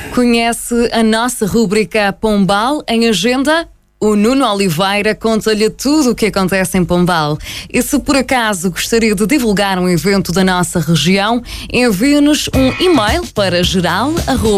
Conhece a nossa rúbrica Pombal em Agenda? O Nuno Oliveira conta-lhe tudo o que acontece em Pombal. E se por acaso gostaria de divulgar um evento da nossa região, envie-nos um e-mail para geral@